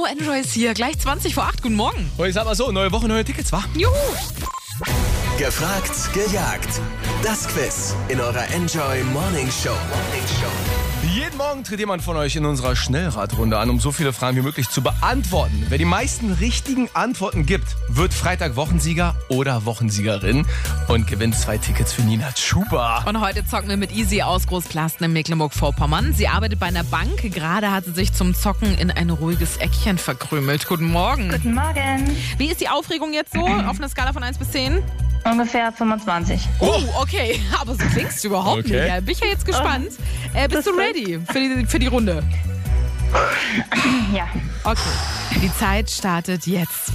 Enjoy ist hier. Gleich 20 vor 8. Guten Morgen. Ich sag mal so, neue Woche, neue Tickets, wa? Juhu. Gefragt, gejagt. Das Quiz in eurer Enjoy Morning Show. Jeden Morgen tritt jemand von euch in unserer Schnellradrunde an, um so viele Fragen wie möglich zu beantworten. Wer die meisten richtigen Antworten gibt, wird Freitag Wochensieger oder Wochensiegerin und gewinnt 2 Tickets für Nina Chuba. Und heute zocken wir mit Easy aus Großplasten in Mecklenburg-Vorpommern. Sie arbeitet bei einer Bank. Gerade hat sie sich zum Zocken in ein ruhiges Eckchen verkrümelt. Guten Morgen. Guten Morgen. Wie ist die Aufregung jetzt so auf einer Skala von 1 bis 10? Ungefähr 25. Oh, okay. Aber so klingst du überhaupt Okay. nicht. Ja, bin ich ja jetzt gespannt. Bist du ready für die Runde? Ja. Okay. Die Zeit startet jetzt.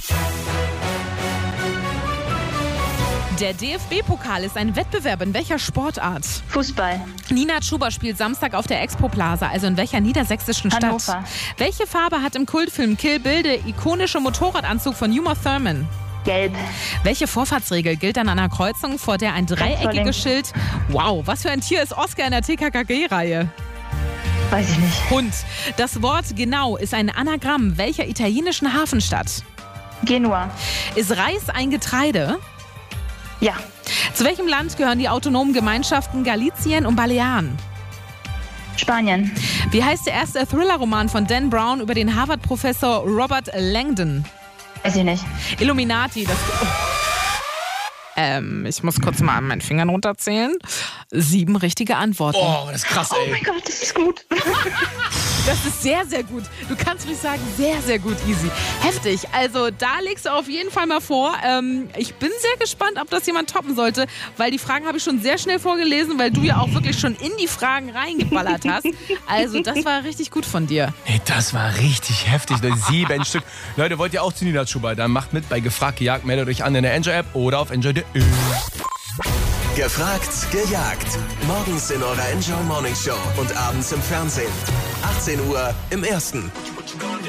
Der DFB-Pokal ist ein Wettbewerb in welcher Sportart? Fußball. Nina Chuba spielt Samstag auf der Expo Plaza, also in welcher niedersächsischen Stadt? Hannover. Welche Farbe hat im Kultfilm Kill Bill der ikonische Motorradanzug von Uma Thurman? Gelb. Welche Vorfahrtsregel gilt an einer Kreuzung, vor der ein dreieckiges Schild... Wow, was für ein Tier ist Oscar in der TKKG-Reihe? Weiß ich nicht. Hund. Das Wort genau ist ein Anagramm welcher italienischen Hafenstadt? Genua. Ist Reis ein Getreide? Ja. Zu welchem Land gehören die autonomen Gemeinschaften Galizien und Balearen? Spanien. Wie heißt der erste Thriller-Roman von Dan Brown über den Harvard-Professor Robert Langdon? Weiß ich nicht. Illuminati, das... ich muss kurz mal an meinen Fingern runterzählen. 7 richtige Antworten. Oh, das ist krass, Oh ey. mein Gott, das ist gut. Das ist sehr, sehr gut. Du kannst ruhig sagen, sehr, sehr gut, Easy. Heftig. Also da legst du auf jeden Fall mal vor. Ich bin sehr gespannt, ob das jemand toppen sollte, weil die Fragen habe ich schon sehr schnell vorgelesen, weil du ja auch wirklich schon in die Fragen reingeballert hast. Also das war richtig gut von dir. Hey, das war richtig heftig. 7 Stück. Leute, wollt ihr auch zu Nina Chuba? Dann macht mit bei Gefragt, gejagt. Meldet euch an in der Enjoy-App oder auf enjoy.de. Gefragt, gejagt. Morgens in eurer Enjoy Morning Show und abends im Fernsehen. 18 Uhr im Ersten.